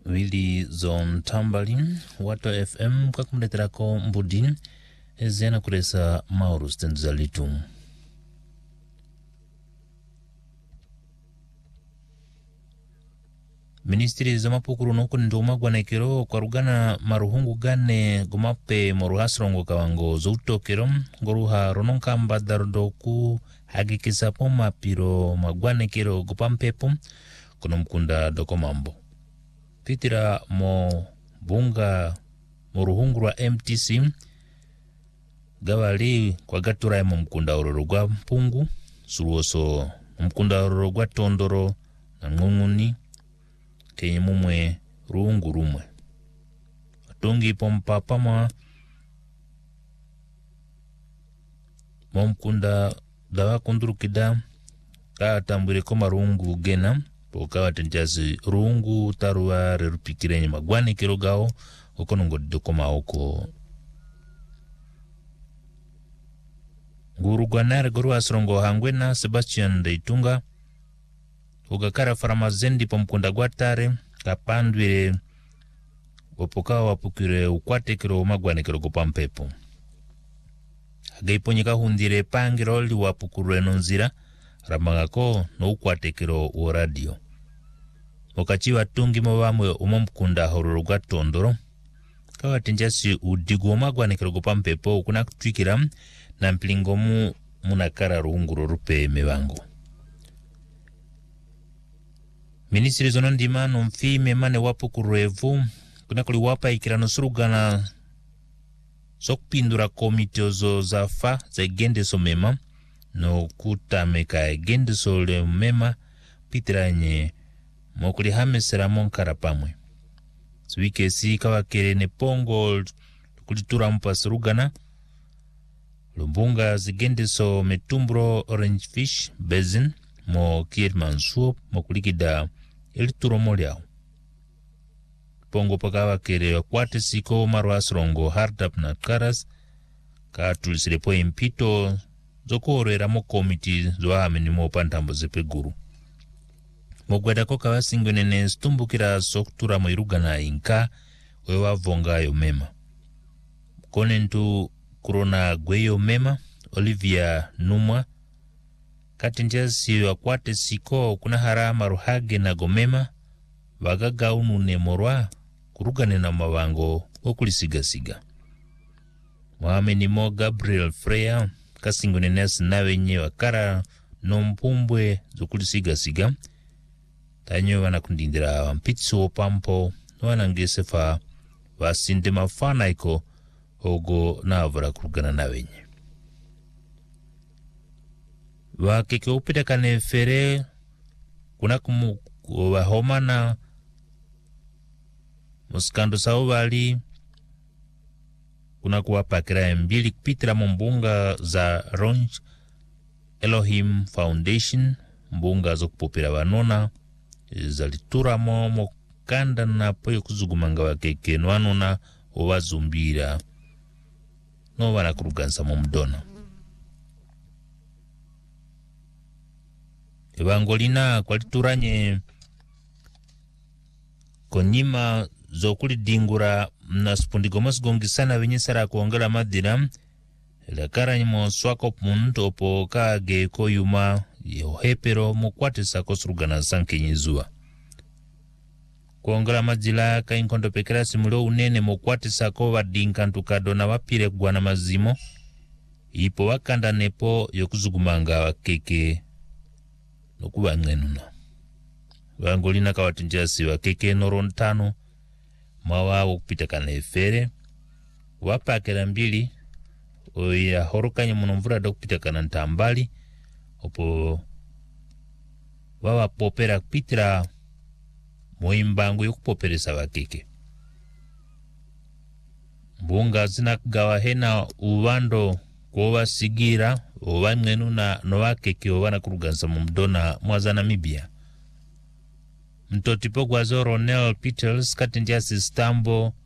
Willy Zon Tambali Wato FM kakumleterako mbudin ezena kuresa Maurus tenzalitu. Ministri za mapukuru nuku nduma gwanekero kwa rugana maruhungu gane gumape moruhasrongo kawango zoutokero ngoruha rononka mbadarodoku hagikisa poma piro magwanekero gupampepo kuno mkunda doko mambo. Pitira mo bunga moruhungu wa MTC gawali kwa gatura ya mkunda ororogwa mpungu suruoso mkunda ororogwa tondoro na ngunguni kenye mumwe ruungu rumwe atungi pompapama momkunda dawa kundurukida ka tambure koma ruungu gena pokawa tenjasi ruungu tarua rerupikirenye magwani kirogao okonongo dikoma oko nguru gwanare guru asrongo hangwena Sebastian Deitunga ugakara faramazendi pomkunda gwatare kapandwire opokawa wapukire ukwate kiro magwane kiro gopampepo agaiponyeka hundire pangiro li wapukure nonzira ramagako no ukwate kiro u radio okachiwa tungi mawamwe umomkunda hororo gwatondoro kawatenjasi udigo magwane kiro gopampepo kuna kutwikira na mplingomu munakara ruunguro rupe mewango. Ministri zono ndima nomfime mane wapu kurevu kuna kuli wapa ikirano surugana sokpindura komite ozo zafa za gende so mema no kutameka gende so le mema pitiranye mokuli hamesera monkara pamwe swike si kawakere ne pongo kulitura mpa surugana lumbunga zigende so metumbro Orange Fish Basin mo Kiermansuo mo kulikida elituro moliao pongo pakawa kere kwate siko marwasrongo hardap na karas ka tulisirepo impito zokorera mo komiti zoameni mo pantambo zepeguru mogweda ko kawasingwenene stumbukira soktura mo irugana inka wewa vongayo mema konentu kurona gweyo mema Olivia Numwa katenjasi wakwate siko kuna harama ruhage na gomema wagaga unune morwa kurugane na mawango okulisiga-siga. Mwameni mo Gabriel Freya kasingune nesi nawe nye wakara no mpumbwe zokulisiga-siga tanyo wana kundindira wampitsi opampo wana ngesefa wasinde mafana iko ogo na avura kurugana nawe nye. Wakeke upita kane fere kuna kumu wahomana muskando sao wali kuna kuwapakira mbili kupitira mbunga za Ronj Elohim Foundation mbunga zo kupopera wanona za litura mo kanda na poyo kuzugumanga wakeke nwanona owazumbira no wana kurugansa mdona. Evangolina kwa lituranye konyima zokuli dingura na spundigomos gongisana vinyisara kuongela madira lakara nyimo swako punto po kage koyuma yohepero mukwate sako surugana sanke nyizua kuongela madila ka inkondo pekera simulo unene mukwate sako wadinkantukado na wapire guana mazimo ipo wakanda nepo yokuzugumanga wakeke nokuba ngenuna wangolina kawatinjasi wakeke norontano mawa kupita kana efere wapakera mbili oya horokanye munomvura dokupita kana ntambali opo wawa popera kupitira moimbangu yokupoperesa wakeke mbunga zina kugawa hena uwando kwa sigira owangenuna no wakeke owana kurugansa mumdona mwaza Namibia mtotipo gwazo Ronel Peters katenjasi Stambo